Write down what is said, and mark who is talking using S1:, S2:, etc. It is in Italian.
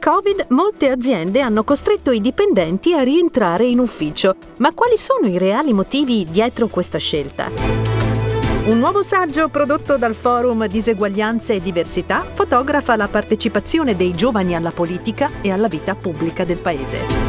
S1: Covid molte aziende hanno costretto i dipendenti a rientrare in ufficio. Ma quali sono i reali motivi dietro questa scelta? Un nuovo saggio prodotto dal Forum Diseguaglianze e Diversità fotografa la partecipazione dei giovani alla politica e alla vita pubblica del Paese.